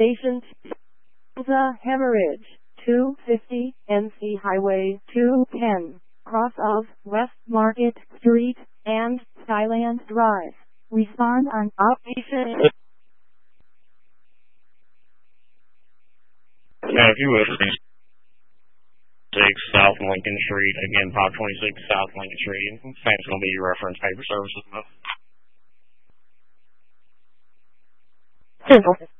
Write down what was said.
Patient the hemorrhage 250 NC Highway 210 cross of West Market Street and Skyland Drive. Respond on outpatient. Yeah, if you would, 6 South Lincoln Street, again, 526 South Lincoln Street. That's going to be your reference paper services. Simple.